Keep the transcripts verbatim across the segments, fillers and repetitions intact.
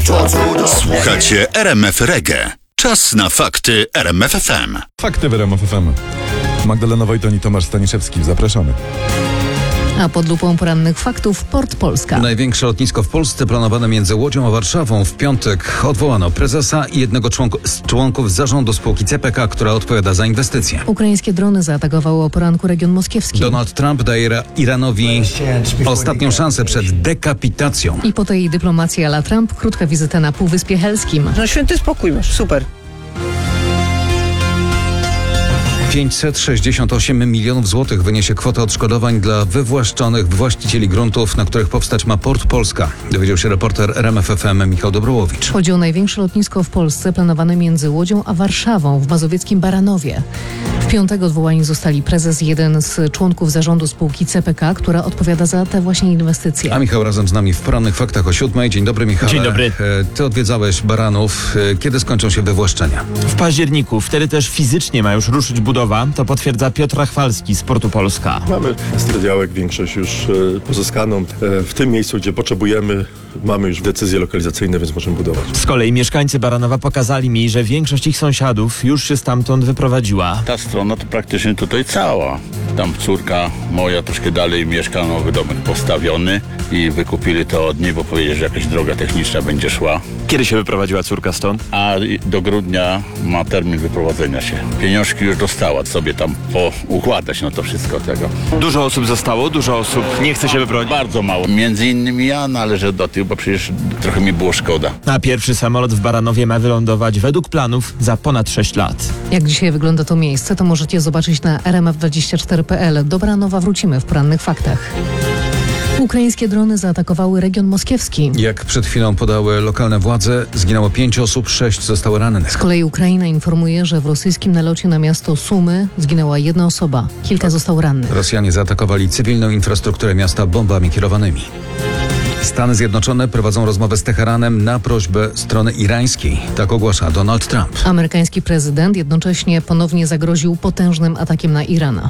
To cudo. Słuchacie R M F Reggae. Czas na fakty R M F F M. Fakty w R M F F M. Magdalena Wojton i Tomasz Staniszewski. Zapraszamy. A pod lupą porannych faktów Port Polska. Największe lotnisko w Polsce planowane między Łodzią a Warszawą. W piątek odwołano prezesa i jednego członku, z członków zarządu spółki C P K, która odpowiada za inwestycje. Ukraińskie drony zaatakowały o poranku region moskiewski. Donald Trump daje Ira- Iranowi ostatnią szansę przed dekapitacją. I po tej dyplomacji à la Trump krótka wizyta na Półwyspie Helskim. No święty spokój masz, super. pięćset sześćdziesiąt osiem milionów złotych wyniesie kwota odszkodowań dla wywłaszczonych właścicieli gruntów, na których powstać ma Port Polska. Dowiedział się reporter R M F F M Michał Dobrołowicz. Chodzi o największe lotnisko w Polsce planowane między Łodzią a Warszawą w mazowieckim Baranowie. W piątek odwołani zostali prezes i jeden z członków zarządu spółki C P K, która odpowiada za te właśnie inwestycje. A Michał razem z nami w porannych faktach o siódmej. Dzień dobry, Michał. Dzień dobry. Ty odwiedzałeś Baranów. Kiedy skończą się wywłaszczenia? W październiku, wtedy też fizycznie ma już ruszyć budowa, to potwierdza Piotr Rachwalski z Portu Polska. Mamy strategiałek większość już e, pozyskaną. E, w tym miejscu, gdzie potrzebujemy, mamy już decyzje lokalizacyjne, więc możemy budować. Z kolei mieszkańcy Baranowa pokazali mi, że większość ich sąsiadów już się stamtąd wyprowadziła. Ta strona to praktycznie tutaj cała. Tam córka moja troszkę dalej mieszka, nowy domek postawiony i wykupili to od niej, bo powiedzieli, że jakaś droga techniczna będzie szła. Kiedy się wyprowadziła córka stąd? A do grudnia ma termin wyprowadzenia się. Pieniążki już dostała, sobie tam poukładać, no to wszystko tego. Dużo osób zostało, dużo osób nie chce się wyprowadzić. Bardzo mało. Między innymi ja należę do tych, bo przecież trochę mi było szkoda. A pierwszy samolot w Baranowie ma wylądować według planów za ponad sześć lat. Jak dzisiaj wygląda to miejsce, to możecie zobaczyć na R M F dwadzieścia cztery kropka p l. Do Baranowa wrócimy w porannych faktach. Ukraińskie drony zaatakowały region moskiewski. Jak przed chwilą podały lokalne władze, zginęło pięć osób, sześć zostało rannych. Z kolei Ukraina informuje, że w rosyjskim nalocie na miasto Sumy zginęła jedna osoba. Kilka zostało rannych. Rosjanie zaatakowali cywilną infrastrukturę miasta bombami kierowanymi. Stany Zjednoczone prowadzą rozmowę z Teheranem na prośbę strony irańskiej. Tak ogłasza Donald Trump. Amerykański prezydent jednocześnie ponownie zagroził potężnym atakiem na Iran.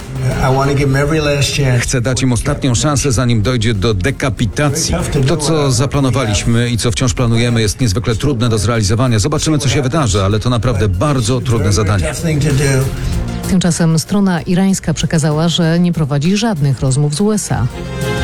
Chcę dać im ostatnią szansę, zanim dojdzie do dekapitacji. To, co zaplanowaliśmy i co wciąż planujemy, jest niezwykle trudne do zrealizowania. Zobaczymy, co się wydarzy, ale to naprawdę bardzo trudne zadanie. Tymczasem strona irańska przekazała, że nie prowadzi żadnych rozmów z U S A.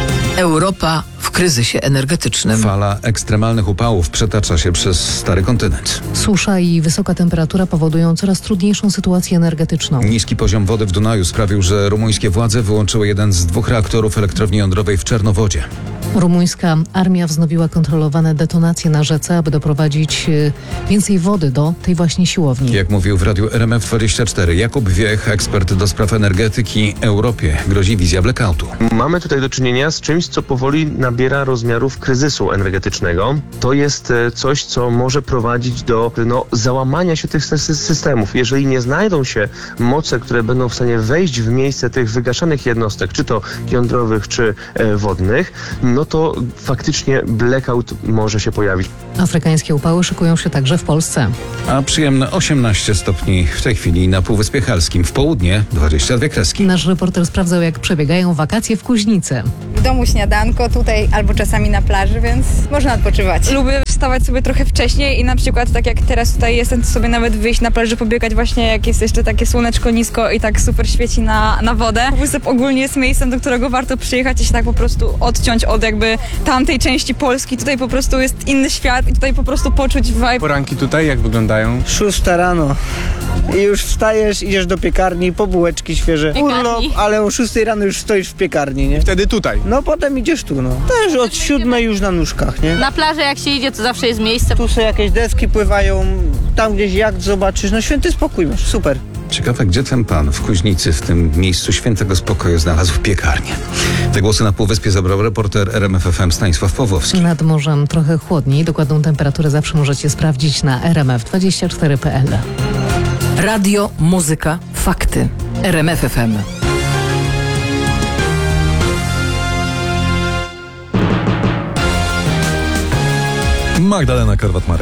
Europa w kryzysie energetycznym. Fala ekstremalnych upałów przetacza się przez stary kontynent. Susza i wysoka temperatura powodują coraz trudniejszą sytuację energetyczną. Niski poziom wody w Dunaju sprawił, że rumuńskie władze wyłączyły jeden z dwóch reaktorów elektrowni jądrowej w Czernowodzie. Rumuńska armia wznowiła kontrolowane detonacje na rzece, aby doprowadzić więcej wody do tej właśnie siłowni. Jak mówił w radiu R M F dwadzieścia cztery Jakub Wiech, ekspert do spraw energetyki, Europie grozi wizja blackoutu. Mamy tutaj do czynienia z czymś, co powoli nabiera rozmiarów kryzysu energetycznego. To jest coś, co może prowadzić do no, załamania się tych systemów. Jeżeli nie znajdą się moce, które będą w stanie wejść w miejsce tych wygaszanych jednostek, czy to jądrowych, czy e, wodnych, no to faktycznie blackout może się pojawić. Afrykańskie upały szykują się także w Polsce. A przyjemne osiemnaście stopni w tej chwili na Półwyspie Helskim. W południe dwadzieścia dwie kreski. Nasz reporter sprawdzał, jak przebiegają wakacje w Kuźnicy. W domu śniadanko, tutaj albo czasami na plaży, więc można odpoczywać. Lubię wstawać sobie trochę wcześniej i na przykład tak jak teraz tutaj jestem, to sobie nawet wyjść na plaży, pobiegać właśnie jak jest jeszcze takie słoneczko nisko i tak super świeci na, na wodę. Wysep ogólnie jest miejscem, do którego warto przyjechać i się tak po prostu odciąć od jakby tamtej części Polski. Tutaj po prostu jest inny świat i tutaj po prostu poczuć vibe. Poranki tutaj jak wyglądają? Szósta rano. I już wstajesz, idziesz do piekarni, po bułeczki świeże. Urlop, ale o szóstej rano już stoisz w piekarni, nie? Wtedy tutaj. No potem idziesz tu, no. Też od siódmej już na nóżkach, nie? Na plażę jak się idzie, to zawsze jest miejsce. Tu sobie jakieś deski pływają, tam gdzieś jacht zobaczysz, no święty spokój masz, super. Ciekawe, gdzie ten pan w Kuźnicy, w tym miejscu świętego spokoju, znalazł piekarnię. Te głosy na Półwyspie zabrał reporter R M F F M Stanisław Pawłowski. Nad morzem trochę chłodniej. Dokładną temperaturę zawsze możecie sprawdzić na R M F dwadzieścia cztery kropka p l. Radio, muzyka, fakty. R M F F M. Magdalena Korwat-Marek.